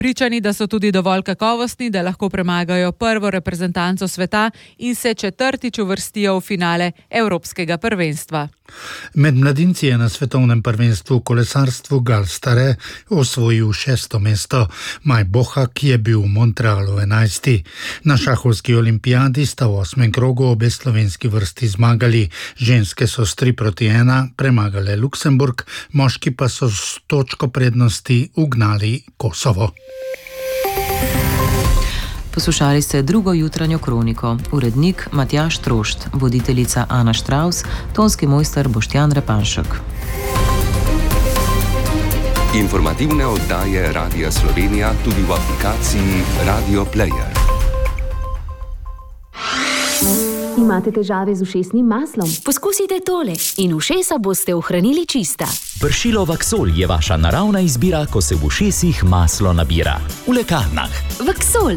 Pričani, da so tudi dovolj kakovostni, da lahko premagajo prvo reprezentanco sveta in se četrtič uvrstijo v finale Evropskega prvenstva. Med mladinci je na svetovnem prvenstvu v kolesarstvu Gal Stare osvojil 6. mesto. Maj Bohak je bil v Montrealu 11. Na šahovski olimpijadi sta v 8. krogu obe slovenski vrsti zmagali. Ženske so s 3-1 premagale Luksemburg, moški pa so s točko prednosti ugnali Kosovo. Poslušali ste drugo jutranjo kroniko. Urednik Matjaž Trošt, voditeljica Ana Štravs, tonski mojster Boštjan Repanšek. Informativne oddaje Radia Slovenija tudi v aplikaciji Radio Player. Imate težave z ušesnim maslom? Poskusite tole in ušesa boste ohranili čista. Pršilo Vaksol je vaša naravna izbira, ko se v ušesih maslo nabira. V lekarnah. Vaksol.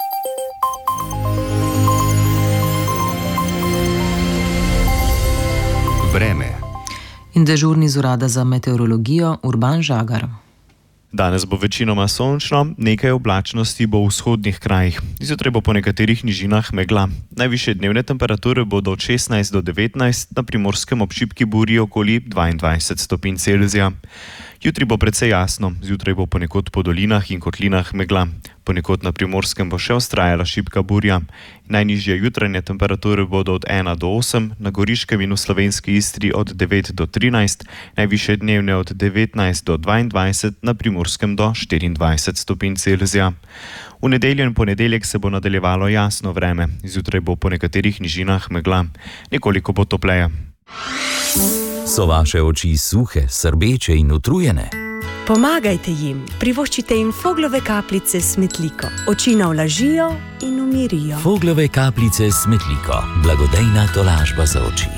Vreme. In dežurni z urada za meteorologijo Urban Žagar. Danes bo večinoma sončno, nekaj oblačnosti bo v vzhodnih krajih. Zjutraj bo po nekaterih nižinah megla. Najvišje dnevne temperature bodo od 16 do 19, na Primorskem ob šibki burji okoli 22 stopinj Celzija. Jutri bo precej jasno, zjutraj bo ponekod po dolinah in kotlinah megla. Ponekod na Primorskem bo še vztrajala šibka burja. Najnižje jutranje temperature bodo od 1 do 8, na Goriškem in v slovenski Istri od 9 do 13, najvišje dnevne od 19 do 22, na Primorskem do 24 stopinj Celzija. V nedeljo in ponedeljek se bo nadaljevalo jasno vreme, zjutraj bo po nekaterih nižinah megla. Nekoliko bo topleje. So vaše oči suhe, srbeče in utrujene? Pomagajte jim, privoščite jim Foglove kapljice s Smetliko. Oči navlažijo in umirijo. Foglove kapljice s Smetliko. Blagodejna tolažba za oči.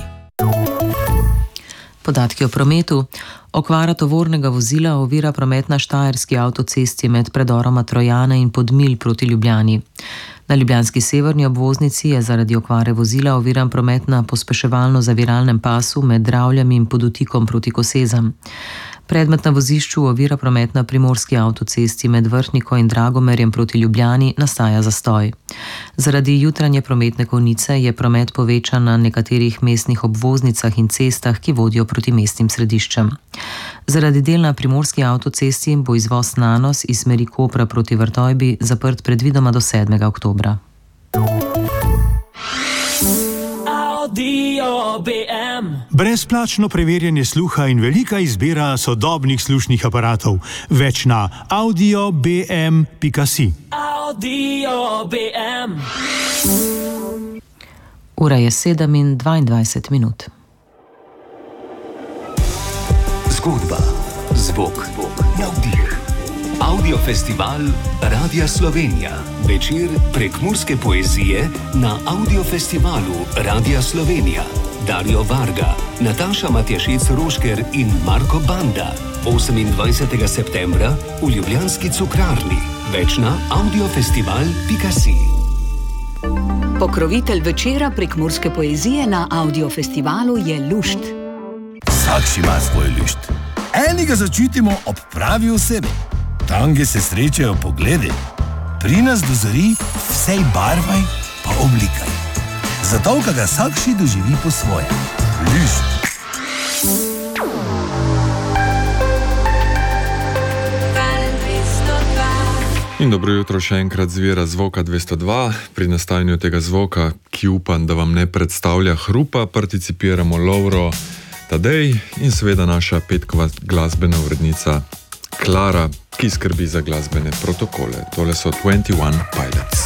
Podatki o prometu. Okvara tovornega vozila ovira promet na štajerski avtocesti med predoroma Trojane in Podmilj proti Ljubljani. Na ljubljanski severni obvoznici je zaradi okvare vozila oviran promet na pospeševalno-zaviralnem pasu med Dravljami in Podutikom proti Kosezam. Predmet na vozišču ovira promet na primorski avtocesti med Vrhniko in Dragomerjem proti Ljubljani, nastaja zastoj. Zaradi jutranje prometne konice je promet povečan na nekaterih mestnih obvoznicah in cestah, ki vodijo proti mestnim središčem. Zaradi del na primorski avtocesti bo izvoz Nanos iz smeri Kopra proti Vrtojbi zaprt predvidoma do 7. oktobra. Brezplačno preverjanje sluha in velika izbira sodobnih slušnih aparatov. Več na audiobm.si. Ura je 7:22. Zgodba, zvok, navdih. Audiofestival Radia Slovenija. Večer prekmurske poezije na Audiofestivalu Radia Slovenija. Dario Varga, Nataša Matjašec-Rošker in Marko Banda. 28. septembra v ljubljanski Cukrarni. Več na audiofestival.si. Pokrovitelj večera prekmurske poezije na Audiofestivalu je Lušt. Vsak ima svoj lušt. Enega začutimo ob pravi osebi. Tam, kjer se srečajo pogledi, pri nas dozori vsej barvaj pa oblikaj. Zato, ga vsakši doživi po svoje. Lušt. In dobro jutro še enkrat z vira Zvoka 202. Pri nastajanju tega zvoka, ki upam, da vam ne predstavlja hrupa, participiramo Lovro, Tadej in seveda naša petkova glasbena urednica Klara, ki skrbi za glasbene protokole. Tole so 21 Pilots.